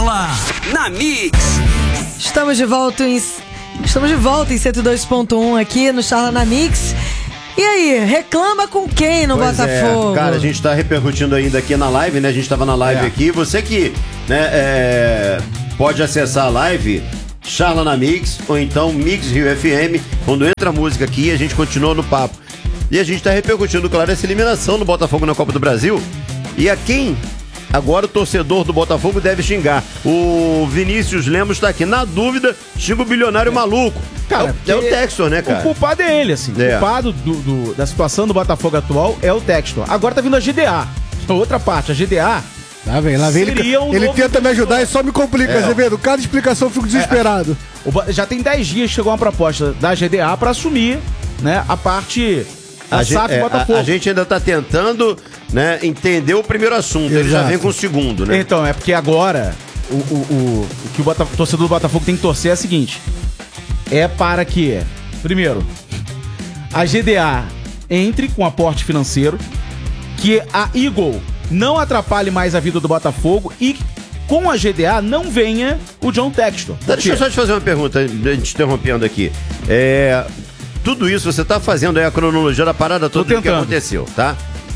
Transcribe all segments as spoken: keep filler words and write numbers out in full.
Charla na Mix. Estamos de volta em, estamos de volta em cento e dois ponto um aqui no Charla na Mix. E aí, reclama com quem no pois Botafogo? É. Cara, a gente tá repercutindo ainda aqui na live, né? A gente tava na live é. aqui. Você que né, é, pode acessar a live, Charla na Mix, ou então Mix Rio F M. Quando entra a música aqui, a gente continua no papo. E a gente tá repercutindo, claro, essa eliminação do Botafogo na Copa do Brasil. E a quem agora o torcedor do Botafogo deve xingar? O Vinícius Lemos tá aqui. Na dúvida, xinga o bilionário é. maluco. Cara, é, o, é o Textor, né, cara? O culpado é ele, assim. O é. culpado do, do, da situação do Botafogo atual é o Textor. Agora tá vindo a G D A. A outra parte, a G D A. Lá vem, lá vem. Ele, um ele tenta me ajudar e só me complica, é. Azevedo. Cada explicação eu fico desesperado. É, o, já tem dez dias que chegou uma proposta da G D A pra assumir, né, a parte da a S A F gente, Botafogo. A, a gente ainda tá tentando, né, entender o primeiro assunto. Exato. Ele já vem com o segundo, né? Então, é porque agora o, o, o, o que o Botaf- torcedor do Botafogo tem que torcer é o seguinte. É para que, primeiro, a G D A entre com aporte financeiro, que a Eagle não atrapalhe mais a vida do Botafogo e com a G D A não venha o John Textor. Tá, deixa eu só te fazer uma pergunta, te interrompendo aqui. É, tudo isso você tá fazendo aí a cronologia da parada toda do que aconteceu, tá?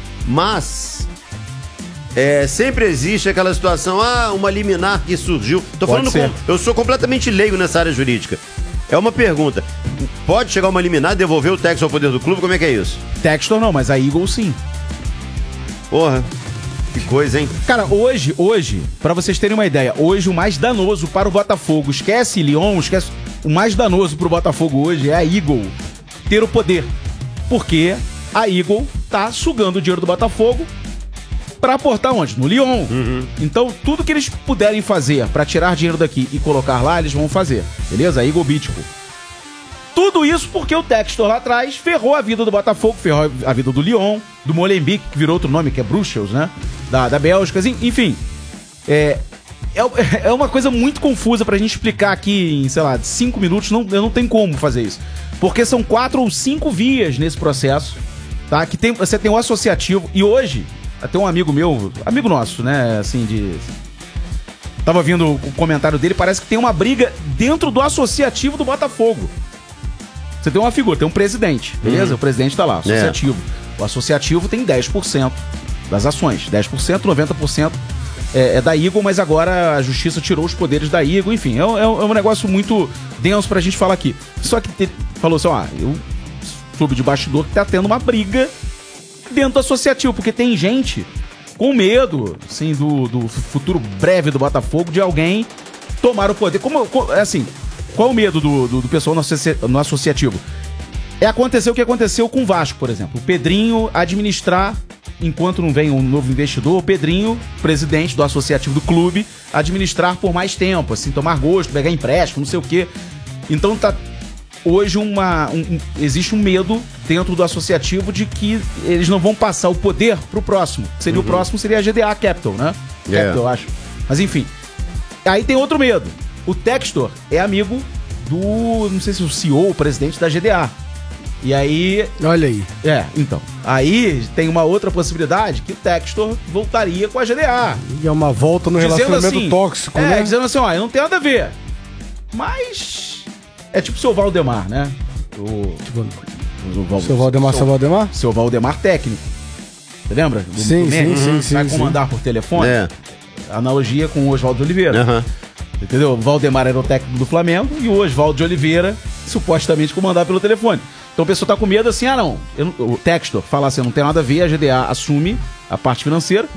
Mas é, sempre existe aquela situação, ah, uma liminar que surgiu. Tô falando com, eu sou completamente leigo nessa área jurídica. É uma pergunta. Pode chegar uma liminar, devolver o Textor ao poder do clube? Como é que é isso? Textor não, mas a Eagle sim. Porra, que coisa, hein? Cara, hoje, hoje, pra vocês terem uma ideia, hoje o mais danoso para o Botafogo, esquece Lyon, esquece... O mais danoso pro Botafogo hoje é a Eagle ter o poder. Porque a Eagle tá sugando o dinheiro do Botafogo pra aportar onde? No Lyon. Uhum. Então, tudo que eles puderem fazer pra tirar dinheiro daqui e colocar lá, eles vão fazer. Beleza? A Eagle Bitcoin. Tudo isso porque o Textor lá atrás ferrou a vida do Botafogo, ferrou a vida do Lyon, do Molenbeek, que virou outro nome, que é Bruxelles, né? Da, da Bélgica, enfim. É, é, é uma coisa muito confusa pra gente explicar aqui em, sei lá, cinco minutos. Não, eu não tenho como fazer isso. Porque são quatro ou cinco vias nesse processo, tá? Que tem, você tem o associativo, e hoje, até um amigo meu, amigo nosso, né, assim, de... Tava vendo o comentário dele, parece que tem uma briga dentro do associativo do Botafogo. Você tem uma figura, tem um presidente, beleza? Uhum. O presidente tá lá, associativo. É. O associativo tem dez por cento das ações. dez por cento, noventa por cento é, é da Eagle, mas agora a justiça tirou os poderes da Eagle. Enfim, é, é, é um negócio muito denso pra gente falar aqui. Só que te, falou assim, ó, eu soube de bastidor que tá tendo uma briga dentro do associativo, porque tem gente com medo, assim, do, do futuro breve do Botafogo, de alguém tomar o poder. Como, como assim... Qual o medo do, do, do pessoal no, associa, no associativo? É acontecer o que aconteceu com o Vasco, por exemplo. O Pedrinho administrar, enquanto não vem um novo investidor, o Pedrinho, presidente do associativo do clube, administrar por mais tempo, assim, tomar gosto, pegar empréstimo, não sei o quê. Então tá hoje uma, um, um, existe um medo dentro do associativo de que eles não vão passar o poder pro próximo. Seria uhum. o próximo, seria a G D A Capital, né? Yeah. Capital, eu acho. Mas enfim. Aí tem outro medo. O Textor é amigo do, não sei se o C E O, o presidente da G D A. E aí... Olha aí. É, então. Aí tem uma outra possibilidade que o Textor voltaria com a G D A. E é uma volta no dizendo relacionamento assim, tóxico, é, né? dizendo assim, ó, não tem nada a ver. Mas... É tipo o seu Valdemar, né? O... Tipo, o Val... Seu Valdemar, seu, seu Valdemar? Seu Valdemar técnico. Você lembra? Do, sim, do sim, sim, sim. Vai sim, comandar sim. por telefone. É. Analogia com o Oswaldo de Oliveira. Aham. Uhum. Entendeu? O Valdemar era o técnico do Flamengo e o Oswaldo de Oliveira supostamente comandar pelo telefone. Então a pessoa tá com medo assim, ah não, eu, o Textor fala assim, não tem nada a ver, a G D A assume a parte financeira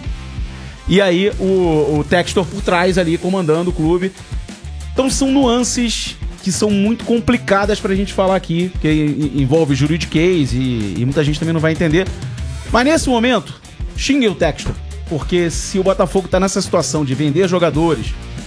e aí o, o Textor por trás ali comandando o clube. Então são nuances que são muito complicadas pra gente falar aqui, que envolve juridiquês e, e muita gente também não vai entender. Mas nesse momento, xingue o Textor, porque se o Botafogo tá nessa situação de vender jogadores,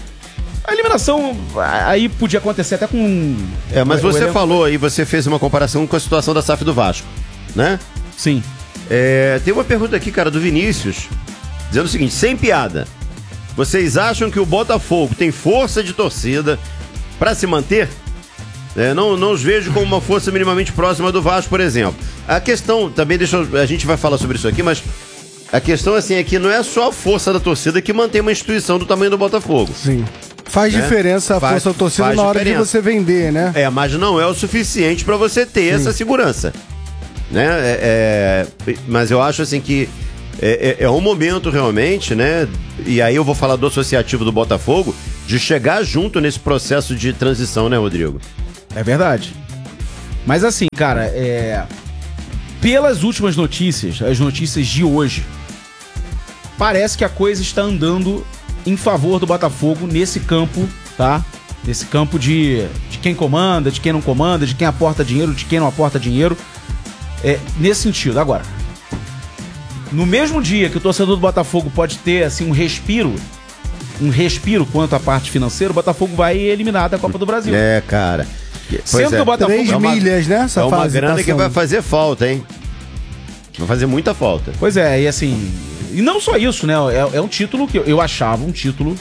a eliminação aí podia acontecer até com... É, mas o, você o elenco... falou aí, você fez uma comparação com a situação da S A F do Vasco, né? Sim. É, tem uma pergunta aqui, cara, do Vinícius, dizendo o seguinte, sem piada, vocês acham que o Botafogo tem força de torcida pra se manter? É, não, não os vejo como uma força minimamente próxima do Vasco, por exemplo. A questão, também deixa eu, a gente vai falar sobre isso aqui, mas A questão, assim, é que não é só a força da torcida que mantém uma instituição do tamanho do Botafogo. Sim. Faz né? diferença a faz, força da torcida na hora diferença. de você vender, né? É, mas não é o suficiente para você ter Sim. essa segurança. Né? É, é, mas eu acho, assim, que é, é, é um momento, realmente, né? E aí eu vou falar do associativo do Botafogo, de chegar junto nesse processo de transição, né, Rodrigo? É verdade. Mas assim, cara, é... pelas últimas notícias, as notícias de hoje, parece que a coisa está andando em favor do Botafogo nesse campo, tá? Nesse campo de, de quem comanda, de quem não comanda, de quem aporta dinheiro, de quem não aporta dinheiro. É, nesse sentido. Agora, no mesmo dia que o torcedor do Botafogo pode ter assim, um respiro, um respiro quanto à parte financeira, o Botafogo vai eliminar da Copa do Brasil. É, cara. Sendo é. que o Botafogo... Três é uma, milhas, né? Essa é uma fase grana tá que vai fazer falta, hein? Vai fazer muita falta. Pois é, e assim... E não só isso, né? É, é um título que eu, eu achava um título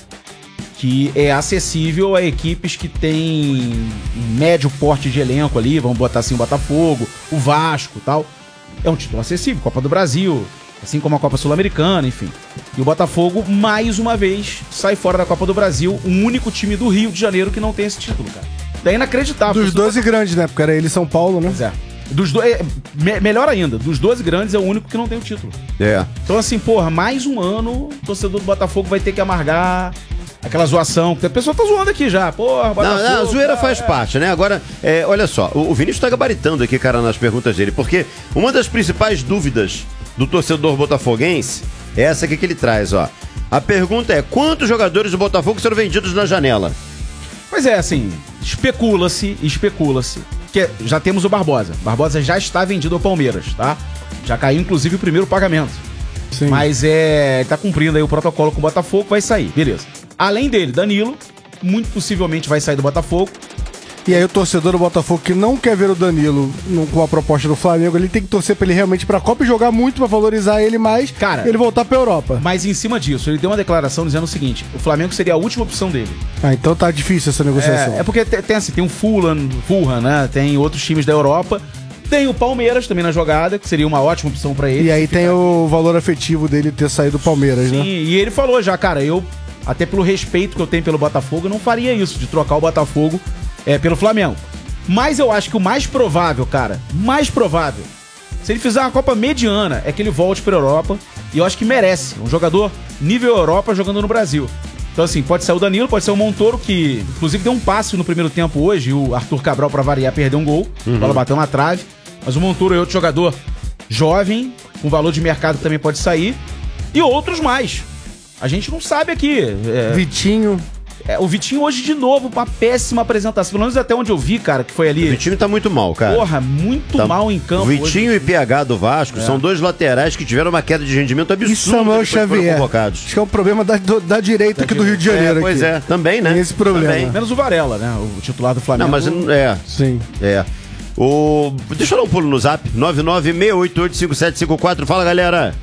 que é acessível a equipes que têm médio porte de elenco ali, vamos botar assim o Botafogo, o Vasco e tal. É um título acessível, Copa do Brasil, assim como a Copa Sul-Americana, enfim. E o Botafogo, mais uma vez, sai fora da Copa do Brasil, o único time do Rio de Janeiro que não tem esse título, cara. É inacreditável. Dos doze grandes, né? Porque era ele e São Paulo, né? Pois é. Dos do... é, me, melhor ainda, dos doze grandes é o único que não tem o título. É. Então, assim, porra, mais um ano, o torcedor do Botafogo vai ter que amargar aquela zoação. A pessoa tá zoando aqui já, porra, Botafogo. Não, não, a zoeira tá, faz é. parte, né? Agora, é, olha só, o, o Vinícius tá gabaritando aqui, cara, nas perguntas dele, porque uma das principais dúvidas do torcedor botafoguense é essa aqui que ele traz, ó. A pergunta é: quantos jogadores do Botafogo serão vendidos na janela? Pois é, assim, especula-se, especula-se, que já temos o Barbosa. Barbosa já está vendido ao Palmeiras, tá? Já caiu, inclusive, o primeiro pagamento. Sim. Mas é, tá cumprindo aí o protocolo com o Botafogo, vai sair, beleza. Além dele, Danilo, muito possivelmente vai sair do Botafogo. E aí o torcedor do Botafogo que não quer ver o Danilo no, com a proposta do Flamengo, ele tem que torcer pra ele realmente ir pra Copa e jogar muito pra valorizar ele mais, cara, e ele voltar pra Europa. Mas em cima disso, ele deu uma declaração dizendo o seguinte: o Flamengo seria a última opção dele. Ah, então tá difícil essa negociação. É, é porque tem, tem assim, tem o Fulham, Fulham, né? Tem outros times da Europa. Tem o Palmeiras também na jogada, que seria uma ótima opção pra ele. E aí tem o valor afetivo dele ter saído do Palmeiras, Sim, né? E ele falou já, cara, eu, até pelo respeito que eu tenho pelo Botafogo, eu não faria isso, de trocar o Botafogo é, pelo Flamengo. Mas eu acho que o mais provável, cara, mais provável, se ele fizer uma Copa mediana, é que ele volte pra Europa. E eu acho que merece. Um jogador nível Europa jogando no Brasil. Então, assim, pode ser o Danilo, pode ser o Montoro, que inclusive deu um passe no primeiro tempo hoje. E o Arthur Cabral, pra variar, perdeu um gol. Uhum. A bola bateu na trave. Mas o Montoro é outro jogador jovem, com valor de mercado que também pode sair. E outros mais. A gente não sabe aqui. É... Vitinho. É, o Vitinho hoje, de novo, uma péssima apresentação. Pelo menos até onde eu vi, cara, que foi ali. O Vitinho tá muito mal, cara. Porra, muito tá... mal em campo. O Vitinho hoje. E P H do Vasco é. são dois laterais que tiveram uma queda de rendimento absurda. E Samuel Xavier. Acho que é um problema da, da direita da aqui do Rio de Janeiro. É, pois aqui. é, também, né? Tem esse problema. Também. Menos o Varela, né? O titular do Flamengo. Não, mas é. Sim. É. O... Deixa eu dar um pulo no zap. nove nove seis oito oito cinco sete cinco quatro. Fala, galera.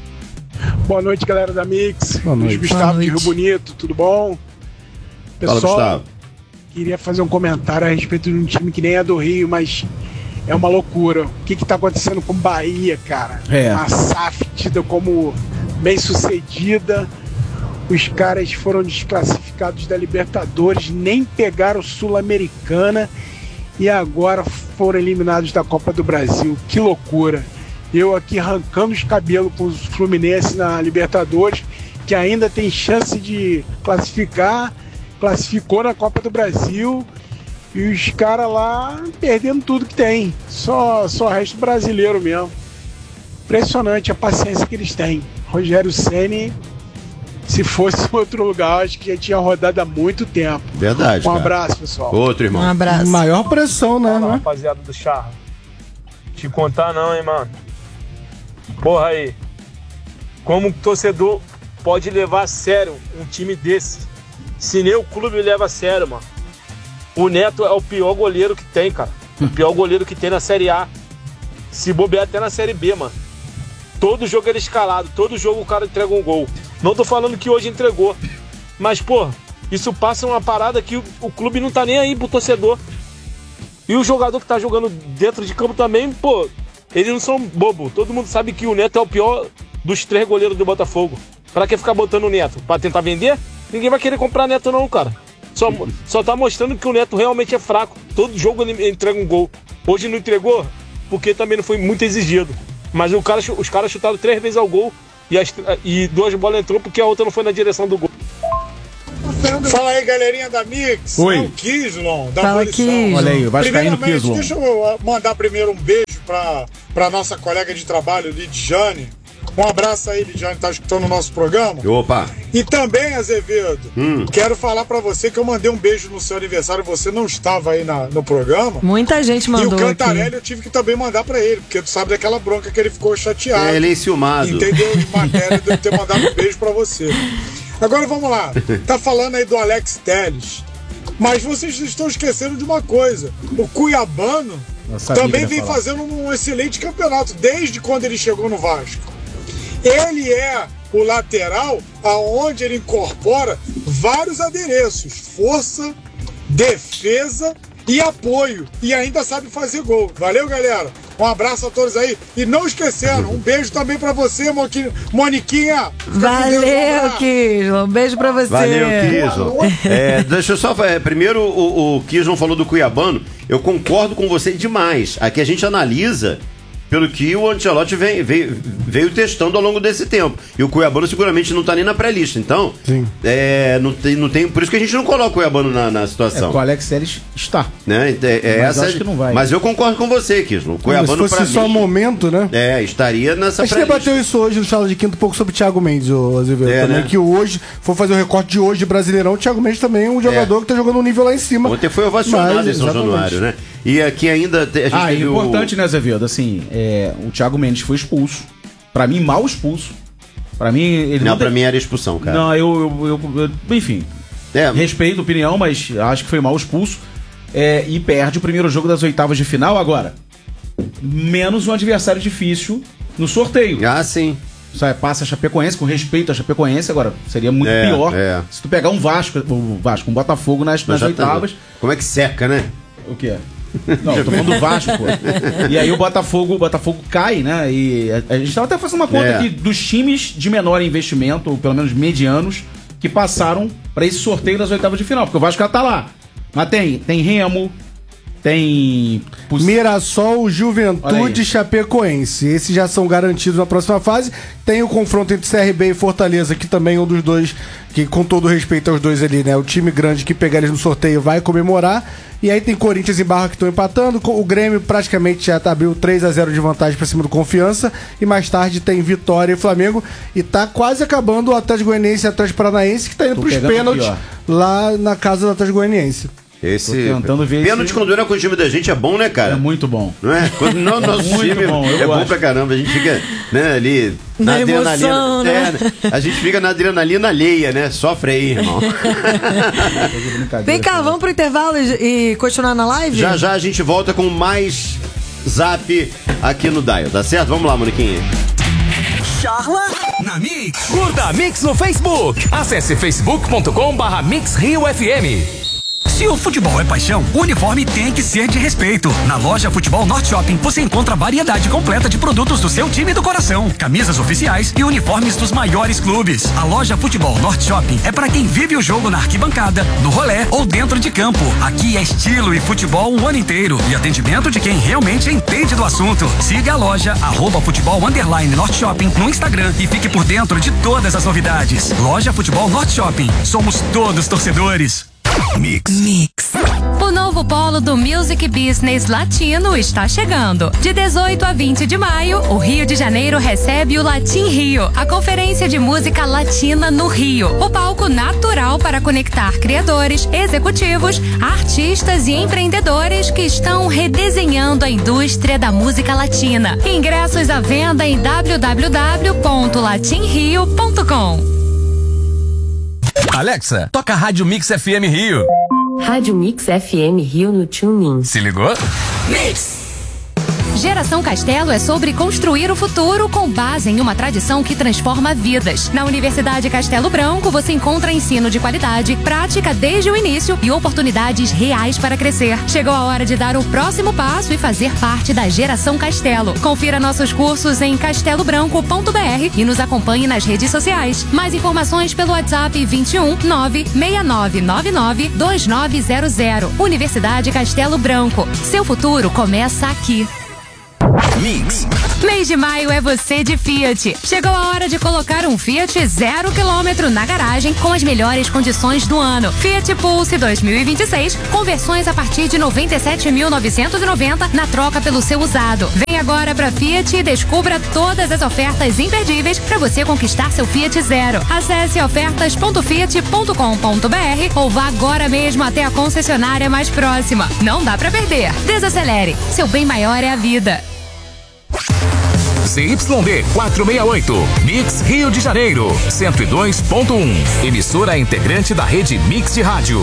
Boa noite, galera da Mix. Boa noite. Luiz Gustavo de Rio Bonito, tudo bom? Pessoal, Fala, Gustavo. Queria fazer um comentário a respeito de um time que nem é do Rio, mas é uma loucura. O que que tá acontecendo com o Bahia, cara? É. Uma S A F tida como bem sucedida. Os caras foram desclassificados da Libertadores, nem pegaram Sul-Americana e agora foram eliminados da Copa do Brasil. Que loucura. Eu aqui arrancando os cabelos com os Fluminense na Libertadores, que ainda tem chance de classificar, classificou na Copa do Brasil, e os caras lá perdendo tudo que tem. Só, só resto brasileiro mesmo. Impressionante a paciência que eles têm. Rogério Ceni, se fosse em outro lugar, acho que já tinha rodado há muito tempo. Verdade. Um cara. abraço, pessoal. Outro, irmão. Um abraço. Maior pressão, né? Fala, né? rapaziada do Charla. Te contar não, hein, mano. Porra aí. Como o torcedor pode levar a sério um time desse? Se nem o clube leva a sério, mano. O Neto é o pior goleiro que tem, cara. O pior goleiro que tem na Série A. Se bobear até na Série B, mano. Todo jogo ele é escalado, todo jogo o cara entrega um gol. Não tô falando que hoje entregou. Mas, pô, isso passa uma parada que o, o clube não tá nem aí pro torcedor. E o jogador que tá jogando dentro de campo também, pô, eles não são bobo. Todo mundo sabe que o Neto é o pior dos três goleiros do Botafogo. Pra que ficar botando o Neto? Pra tentar vender? Ninguém vai querer comprar Neto não, cara. Só, só tá mostrando que o Neto realmente é fraco. Todo jogo ele entrega um gol. Hoje não entregou porque também não foi muito exigido. Mas o cara, os caras chutaram três vezes ao gol e, as, e duas bolas entrou porque a outra não foi na direção do gol. Fala aí, galerinha da Mix. Oi. É o Kislon, da Fala, Abolição. Kislon. Olha aí, vai cair no Primeiramente, Kislon. deixa eu mandar primeiro um beijo pra, pra nossa colega de trabalho, Lidiane. Um abraço aí, Lidiane, tá escutando o nosso programa. Opa! E também, Azevedo, Hum. quero falar pra você que eu mandei um beijo no seu aniversário, você não estava aí na, no programa. Muita gente E mandou o Cantarelli aqui. eu tive que também mandar pra ele, porque tu sabe daquela bronca que ele ficou chateado. É, ele é enciumado. Entendeu? De matéria de eu ter mandado um beijo pra você. Agora vamos lá. Tá falando aí do Alex Telles. Mas vocês estão esquecendo de uma coisa. O Cuiabano Eu sabia também que vem ia falar. fazendo um excelente campeonato desde quando ele chegou no Vasco. Ele é o lateral aonde ele incorpora vários adereços: força, defesa e apoio. E ainda sabe fazer gol. Valeu, galera. Um abraço a todos aí. E não esquecendo, um beijo também pra você, Moqui- Moniquinha. Fica com Deus, um Valeu, abraço. Kislon. Um beijo pra você. Valeu, Kislon. É, deixa eu só. É, primeiro, o, o Kislon falou do Cuiabano. Eu concordo com você demais. Aqui a gente analisa pelo que o Ancelotti veio, veio, veio testando ao longo desse tempo. E o Cuiabano seguramente não tá nem na pré-lista. Então, Sim. é, não tem, não tem. Por isso que a gente não coloca o Cuiabano na, na É, situação. o Alex Telles está. Né? É, é Mas essa, acho que não vai. Mas eu concordo com você, Kislon. O Se Cuiabano, fosse pra só mim, momento, né? é, estaria nessa A gente pré-lista. debateu isso hoje no Sala de Quinto um pouco sobre o Thiago Mendes, o Azevedo. É, também, né? que hoje, for fazer o recorte de hoje de Brasileirão, o Thiago Mendes também é um jogador que tá jogando um nível lá em cima. Ontem foi ovacionado Mas, em São exatamente. Januário, né? E aqui ainda te- a gente Ah, e teve o- importante, né, Azevedo? Assim, é, o Thiago Mendes foi expulso. Pra mim, mal expulso. Pra mim, ele Não, não. pra tem- mim era expulsão, cara. Não, eu, eu, eu- eu- Enfim. É, Respeito a opinião, mas acho que foi mal expulso. É, e perde o primeiro jogo das oitavas de final agora. Menos um adversário difícil no sorteio. ah, sim. Sabe, passa a Chapecoense, com respeito a Chapecoense, agora seria muito É, pior é. se tu pegar um Vasco, o Vasco, um Botafogo nas, nas Já tá- oitavas. Como é que seca, né? O que é? Não, eu tô falando do Vasco, pô. E aí o Botafogo, o Botafogo cai, né? E a, a gente tava até fazendo uma conta É. aqui dos times de menor investimento, ou pelo menos medianos, que passaram pra esse sorteio das oitavas de final, porque o Vasco já tá lá. Mas tem, tem Remo, tem Pus- Mirassol, Olha Juventude aí. e Chapecoense. Esses já são garantidos na próxima fase. Tem o confronto entre C R B e Fortaleza, que também é um dos dois, que com todo respeito aos dois ali, né? O time grande que pegar eles no sorteio vai comemorar. E aí tem Corinthians e Barra que estão empatando. O Grêmio praticamente já tá, abriu três a zero de vantagem pra cima do Confiança. E mais tarde tem Vitória e Flamengo. E tá quase acabando o Atlético Goianiense e Atlético Paranaense, que tá indo Tô pros pegando pênaltis aqui, lá na casa do Atlético Goianiense. Esse Tô tentando ver pênalti esse- quando era com o time da gente é bom, né, cara? É muito bom. Não é? Quando não, o nosso Muito time bom, eu é bom gosto. pra caramba. A gente fica, né, ali Na adrenalina. emoção, né? É, né? A gente fica na adrenalina alheia, né? Sofre aí, irmão. Vem cá, vamos pro intervalo e, e continuar na live? Já já a gente volta com mais Zap aqui no Dial, tá certo? Vamos lá, Moniquinha. Charla na Mix. Curta a Mix no Facebook. Acesse facebook ponto com barra Mix Rio F M. Se o futebol é paixão, o uniforme tem que ser de respeito. Na loja Futebol Norte Shopping você encontra a variedade completa de produtos do seu time do coração, camisas oficiais e uniformes dos maiores clubes. A loja Futebol Norte Shopping é para quem vive o jogo na arquibancada, no rolê ou dentro de campo. Aqui é estilo e futebol o ano inteiro e atendimento de quem realmente entende do assunto. Siga a loja arroba futebol underline Norte Shopping no Instagram e fique por dentro de todas as novidades. Loja Futebol Norte Shopping. Somos todos torcedores. Mix. Mix. O novo polo do Music Business Latino está chegando. De dezoito a vinte de maio, o Rio de Janeiro recebe o Latin Rio, a conferência de música latina no Rio. O palco natural para conectar criadores, executivos, artistas e empreendedores que estão redesenhando a indústria da música latina. Ingressos à venda em w w w ponto latin rio ponto com. Alexa, toca a Rádio Mix F M Rio. Rádio Mix F M Rio no TuneIn. Se ligou? Mix. Geração Castelo é sobre construir o futuro com base em uma tradição que transforma vidas. Na Universidade Castelo Branco, você encontra ensino de qualidade, prática desde o início e oportunidades reais para crescer. Chegou a hora de dar o próximo passo e fazer parte da Geração Castelo. Confira nossos cursos em castelo branco ponto b r e nos acompanhe nas redes sociais. Mais informações pelo WhatsApp vinte e um, nove seis nove nove nove, dois nove zero zero. Universidade Castelo Branco. Seu futuro começa aqui. Mix. Mês de maio é você de Fiat. Chegou a hora de colocar um Fiat zero quilômetro na garagem com as melhores condições do ano. Fiat Pulse dois mil e vinte e seis, com versões a partir de noventa e sete mil novecentos e noventa na troca pelo seu usado. Vem agora pra Fiat e descubra todas as ofertas imperdíveis para você conquistar seu Fiat Zero. Acesse ofertas ponto fiat ponto com ponto b r ou vá agora mesmo até a concessionária mais próxima. Não dá pra perder. Desacelere. Seu bem maior é a vida. C Y D quatrocentos e sessenta e oito, Mix Rio de Janeiro, cento e dois ponto um. Emissora integrante da rede Mix de Rádio.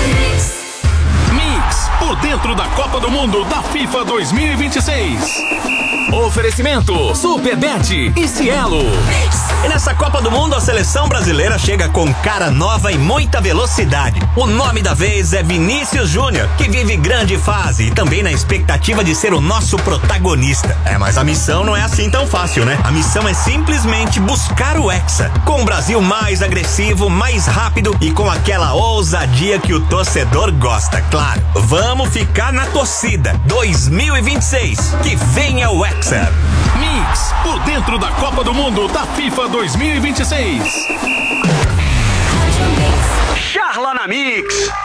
Mix, por dentro da Copa do Mundo da FIFA dois mil e vinte e seis. Oferecimento Superbet e Cielo. E nessa Copa do Mundo, a seleção brasileira chega com cara nova e muita velocidade. O nome da vez é Vinícius Júnior, que vive grande fase e também na expectativa de ser o nosso protagonista. É, mas a missão não é assim tão fácil, né? A missão é simplesmente buscar o Hexa, com o Brasil mais agressivo, mais rápido e com aquela ousadia que o torcedor gosta, claro. Vamos ficar na torcida. dois mil e vinte e seis, que venha o Hexa. Mix, por dentro da Copa do Mundo da FIFA dois mil e vinte e seis. Charla na Mix.